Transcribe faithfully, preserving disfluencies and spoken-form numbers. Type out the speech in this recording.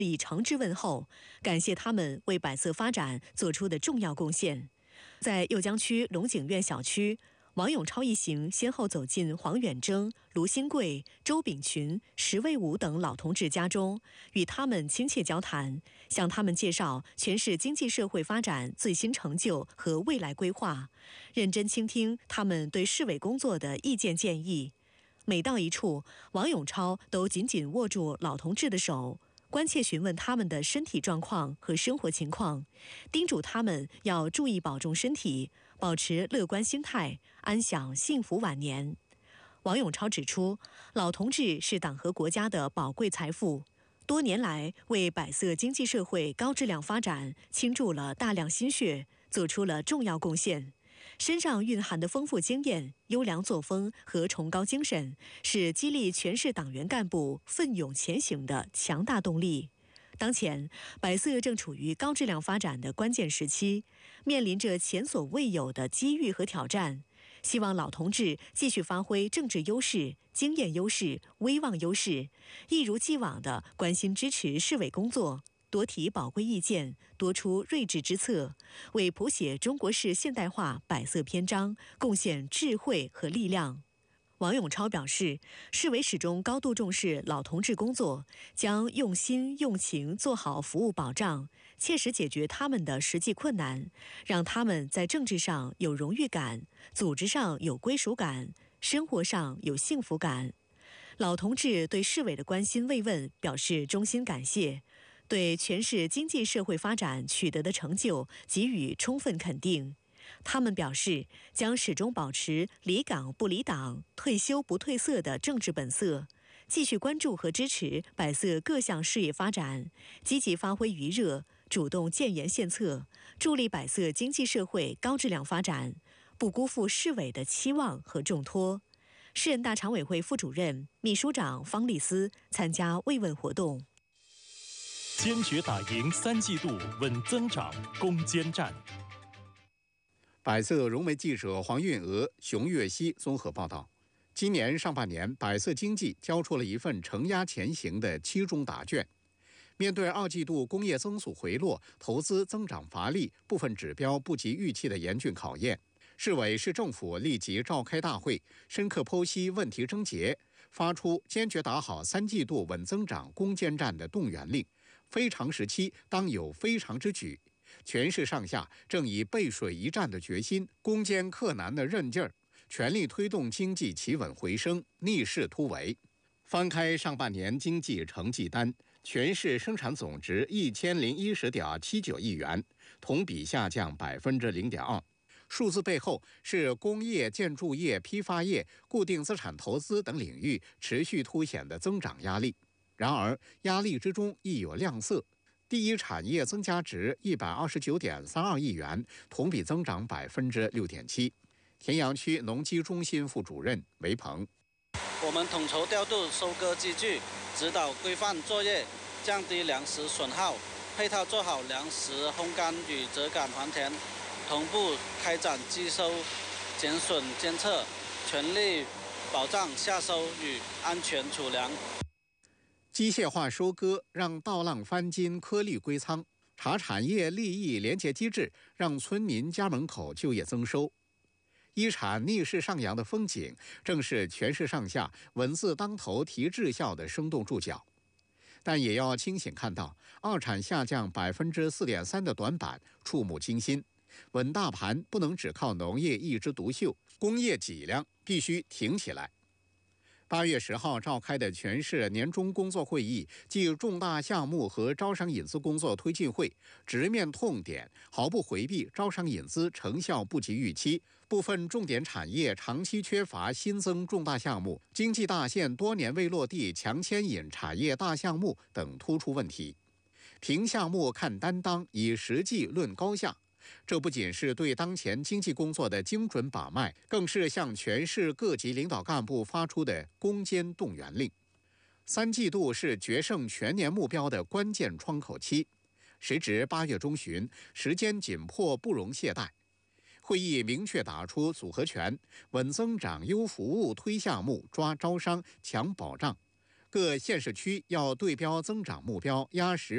礼诚之问候，感谢他们为百色发展做出的重要贡献。在酉江区龙井苑小区，王永超一行先后走进黄远征、卢新贵、周炳群、石卫武等老同志家中，与他们亲切交谈，向他们介绍全市经济社会发展最新成就和未来规划，认真倾听他们对市委工作的意见建议。每到一处，王永超都紧紧握住老同志的手，关切询问他们的身体状况和生活情况，叮嘱他们要注意保重身体，保持乐观心态，安享幸福晚年。王永超指出，老同志是党和国家的宝贵财富，多年来为百色经济社会高质量发展倾注了大量心血，做出了重要贡献。身上蕴含的丰富经验、优良作风和崇高精神，是激励全市党员干部奋勇前行的强大动力。当前，百色正处于高质量发展的关键时期，面临着前所未有的机遇和挑战。希望老同志继续发挥政治优势、经验优势、威望优势，一如既往地关心支持市委工作，多提宝贵意见，多出睿智之策，为谱写中国式现代化百色篇章贡献智慧和力量。王永超表示，市委始终高度重视老同志工作，将用心用情做好服务保障，切实解决他们的实际困难，让他们在政治上有荣誉感，组织上有归属感，生活上有幸福感。老同志对市委的关心慰问表示衷心感谢，对全市经济社会发展取得的成就给予充分肯定。他们表示，将始终保持离岗不离党、退休不褪色的政治本色，继续关注和支持百色各项事业发展，积极发挥余热，主动建言献策，助力百色经济社会高质量发展，不辜负市委的期望和重托。市人大常委会副主任、秘书长方丽斯参加慰问活动。 坚决打赢三季度稳增长攻坚战。 百色融媒记者黄韵娥、熊月熙综合报道。今年上半年，百色经济交出了一份承压前行的期中答卷。面对二季度工业增速回落、投资增长乏力、部分指标不及预期的严峻考验，市委市政府立即召开大会，深刻剖析问题症结，发出坚决打好三季度稳增长攻坚战的动员令。非常时期当有非常之举，全市上下正以背水一战的决心、攻坚克难的韧劲儿，全力推动经济企稳回升，逆势突围。翻开上半年经济成绩单，全市生产总值一千零一十点七九亿元，同比下降百分之零点二。数字背后是工业、建筑业、批发业、固定资产投资等领域持续凸显的增长压力。然而，压力之中亦有亮色。第一产业增加值一百二十九点三二亿元，同比增长百分之六点七。田阳区农机中心副主任韦鹏， 我们统筹调度收割机具，指导规范作业，降低粮食损耗，配套做好粮食烘干与折杆还田，同步开展机收、减损监测，全力保障下收与安全储粮。 机械化收割让稻浪翻金，颗粒归仓；茶产业利益连结机制让村民家门口就业增收。一产逆势上扬的风景，正是全市上下稳字当头提质效的生动注脚。但也要清醒看到，二产下降百分之四点三的短板触目惊心。稳大盘不能只靠农业一枝独秀，工业脊梁必须挺起来。八月十号召开的全市年中工作会议暨重大项目和招商引资工作推进会，直面痛点，毫不回避招商引资成效不及预期、部分重点产业长期缺乏新增重大项目、经济大县多年未落地强牵引产业大项目等突出问题。评项目看担当，以实际论高下。这不仅是对当前经济工作的精准把脉，更是向全市各级领导干部发出的攻坚动员令。三季度是决胜全年目标的关键窗口期，时值八月中旬，时间紧迫，不容懈怠。会议明确打出组合拳，稳增长、优服务、推项目、抓招商、强保障。各县市区要对标增长目标，压实